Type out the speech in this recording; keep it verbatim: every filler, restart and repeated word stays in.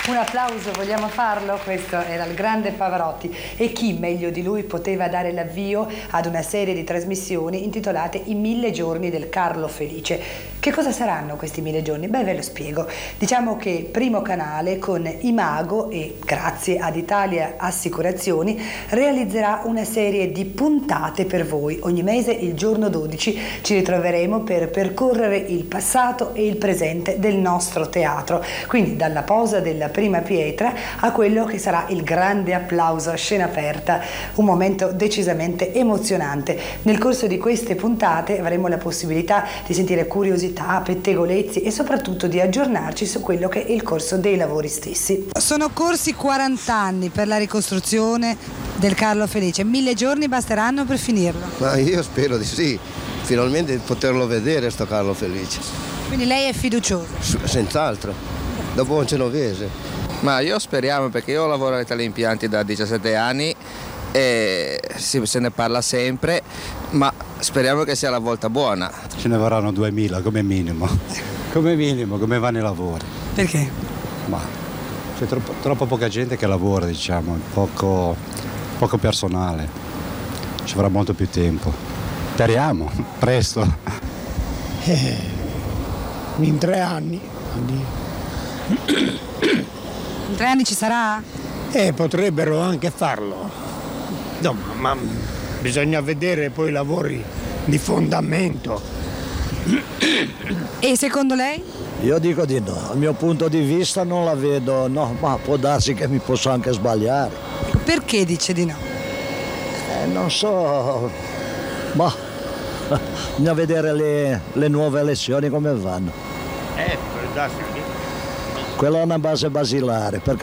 Un applauso, vogliamo farlo? Questo era il grande Pavarotti, e chi meglio di lui poteva dare l'avvio ad una serie di trasmissioni intitolate I mille giorni del Carlo Felice. Che cosa saranno questi mille giorni? Beh, ve lo spiego. Diciamo che Primo Canale con Imago e grazie ad Italia Assicurazioni realizzerà una serie di puntate per voi. Ogni mese il giorno dodici ci ritroveremo per percorrere il passato e il presente del nostro teatro, quindi dalla posa della prima pietra a quello che sarà il grande applauso a scena aperta, un momento decisamente emozionante. Nel corso di queste puntate avremo la possibilità di sentire curiosità, pettegolezzi e soprattutto di aggiornarci su quello che è il corso dei lavori stessi. Sono corsi quaranta anni per la ricostruzione del Carlo Felice, mille giorni basteranno per finirlo? Ma io spero di sì, finalmente di poterlo vedere sto Carlo Felice. Quindi lei è fiducioso? Senz'altro, dopo un genovese. Ma io speriamo, perché io lavoro a Italia Impianti da diciassette anni e si, se ne parla sempre, ma speriamo che sia la volta buona. Ce ne vorranno duemila come minimo, come minimo, come vanno i lavori. Perché? Ma c'è troppo, troppo poca gente che lavora, diciamo, poco, poco personale, ci vorrà molto più tempo. Speriamo, presto. Eh, in tre anni. In tre anni ci sarà? Eh, potrebbero anche farlo. No, ma bisogna vedere poi i lavori di fondamento. E secondo lei? Io dico di no, dal mio punto di vista non la vedo, no, ma può darsi che mi posso anche sbagliare. Perché dice di no? Eh, non so, ma bisogna vedere le, le nuove elezioni come vanno. Eh, può darsi. Quella è una base basilare, per